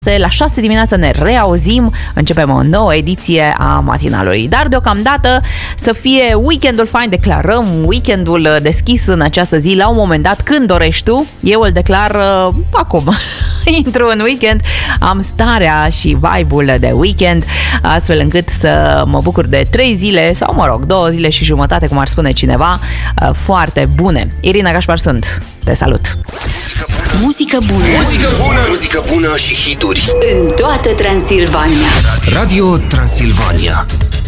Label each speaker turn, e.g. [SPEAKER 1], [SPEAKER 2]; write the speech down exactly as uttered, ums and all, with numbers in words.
[SPEAKER 1] La șase dimineața ne reauzim, începem o nouă ediție a matinalului. Dar deocamdată să fie weekendul fain, declarăm weekendul deschis în această zi la un moment dat, când dorești tu. Eu îl declar uh, acum. Intru în weekend, am starea și vibe-ul de weekend, astfel încât să mă bucur de trei zile, sau mă rog, două zile și jumătate, cum ar spune cineva, uh, foarte bune. Irina Gașpar sunt. Te salut!
[SPEAKER 2] Muzică bună.
[SPEAKER 3] Muzică bună. Muzică bună și hituri
[SPEAKER 2] în toată Transilvania.
[SPEAKER 3] Radio Transilvania.